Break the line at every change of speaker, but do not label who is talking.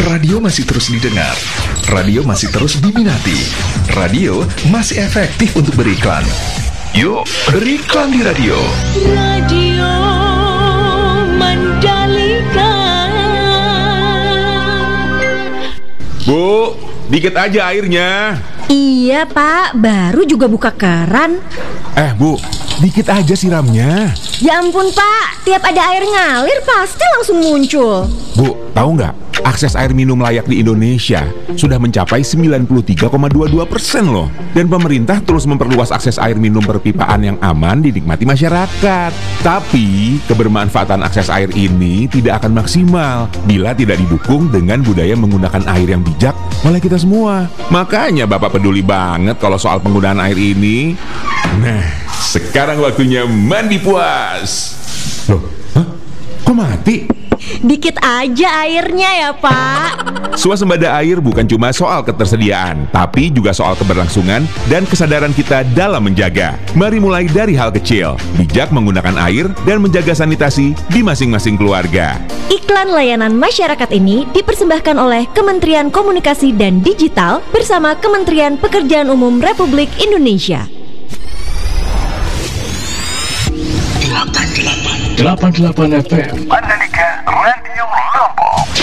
Radio masih terus didengar. Radio masih terus diminati. Radio masih efektif untuk beriklan. Yuk, beriklan di radio.
Radio Mandalika.
Bu, dikit aja airnya.
Iya Pak, baru juga buka keran.
Bu, dikit aja siramnya.
Ya ampun Pak, tiap ada air ngalir pasti langsung muncul.
Bu, tahu nggak? Akses air minum layak di Indonesia sudah mencapai 93,22% loh. Dan pemerintah terus memperluas akses air minum perpipaan yang aman dinikmati masyarakat. Tapi, kebermanfaatan akses air ini tidak akan maksimal bila tidak didukung dengan budaya menggunakan air yang bijak oleh kita semua. Makanya Bapak peduli banget kalau soal penggunaan air ini. Nah, sekarang waktunya mandi puas. Loh, kok mati?
Dikit aja airnya ya Pak.
Swasembada air bukan cuma soal ketersediaan, tapi juga soal keberlangsungan dan kesadaran kita dalam menjaga. Mari mulai dari hal kecil, bijak menggunakan air dan menjaga sanitasi di masing-masing keluarga.
Iklan layanan masyarakat ini dipersembahkan oleh Kementerian Komunikasi dan Digital bersama Kementerian Pekerjaan Umum Republik Indonesia.
88 FM.